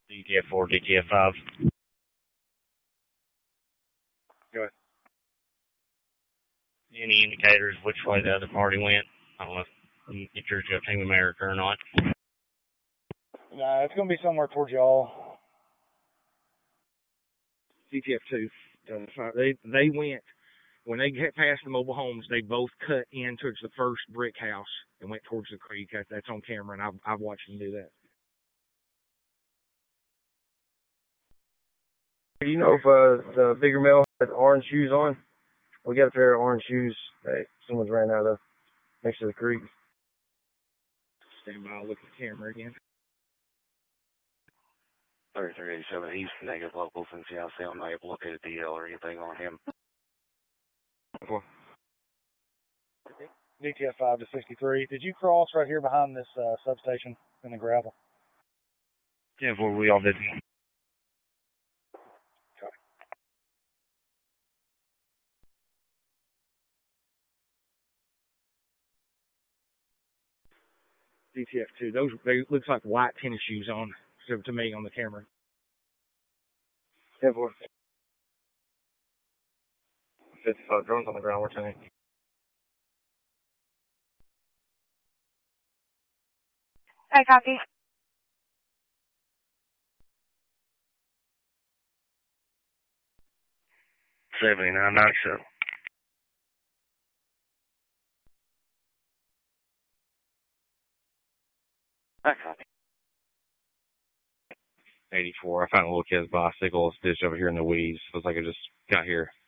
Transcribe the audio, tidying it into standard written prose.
DTF4, DTF5. Go ahead. Any indicators which way the other party went? I don't know if you get yours got Team America or not. Nah, it's going to be somewhere towards y'all. DTF2. They went, when they get past the mobile homes, they both cut in towards the first brick house and went towards the creek. That's on camera, and I've watched them do that. Do you know if the bigger male had orange shoes on? We got a pair of orange shoes that someone's ran out of next to the creek. Stand by, I'll look at the camera again. 3387, he's negative local since the outside. I'm not able to locate a DL or anything on him. DTF 5 to 63. Did you cross right here behind this substation in the gravel? 10-4, we all did. DTF2. Those they looks like white tennis shoes on to me on the camera. 10-4. 55 drones on the ground. We're turning. I copy. $79.97. I copy. 84. I found a little kid's bicycle stitched over here in the weeds. Looks like it just got here